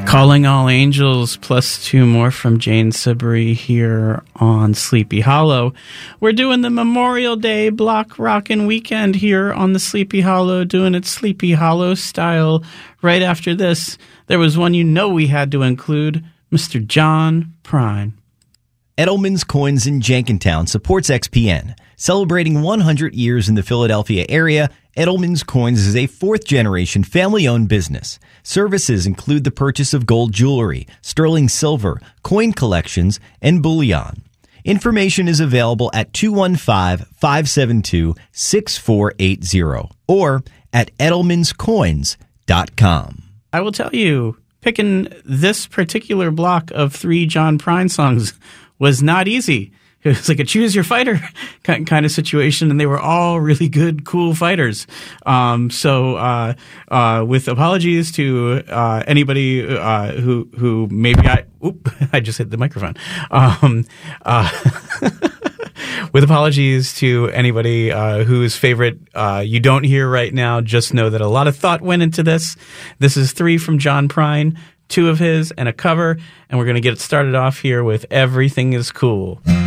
Calling All Angels plus two more from Jane Siberry here on Sleepy Hollow. We're doing the Memorial Day block rockin' weekend here on the Sleepy Hollow, doing it Sleepy Hollow style. Right after this, there was one we had to include, Mr. John Prine. Edelman's Coins in Jenkintown supports XPN. Celebrating 100 years in the Philadelphia area, Edelman's Coins is a fourth-generation family-owned business. Services include the purchase of gold jewelry, sterling silver, coin collections, and bullion. Information is available at 215-572-6480 or at edelmanscoins.com. I will tell you, picking this particular block of 3 John Prine songs was not easy. It was like a choose your fighter kind of situation, and they were all really good, cool fighters. So with apologies to anybody who maybe I just hit the microphone. With apologies to anybody whose favorite you don't hear right now, just know that a lot of thought went into this. This is 3 from John Prine, 2 of his, and a cover, and we're going to get it started off here with Everything is Cool.